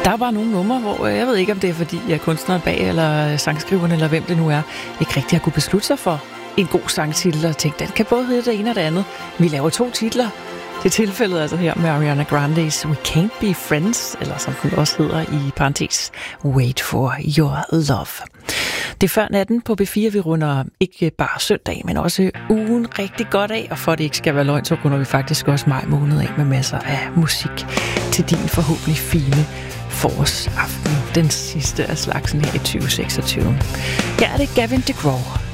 Der er bare nogle numre, hvor jeg ved ikke, om det er fordi, jeg er kunstneren bag, eller sangskriveren, eller hvem det nu er, ikke rigtig har kunne beslutte sig for en god sangtitel, og tænke, den kan både hedde det ene og det andet. Vi laver 2 titler. Det er tilfældet altså her med Ariana Grande's We Can't Be Friends, eller som den også hedder i parentes, Wait for Your Love. Det er før natten på B4, vi runder ikke bare søndag, men også ugen rigtig godt af, og for at det ikke skal være løgn, så runder vi faktisk også maj måned af med masser af musik til din forhåbentlig fine forårsaften, den sidste af slagsen her i 2026. Her er det Gavin DeGraw.